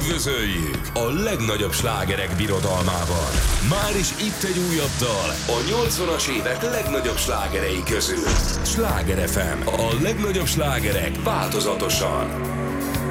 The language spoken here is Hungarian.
Üdvözöljük a legnagyobb slágerek birodalmában. Már is itt egy újabb dal a 80-as évek legnagyobb slágerei közül. Sláger FM, a legnagyobb slágerek változatosan.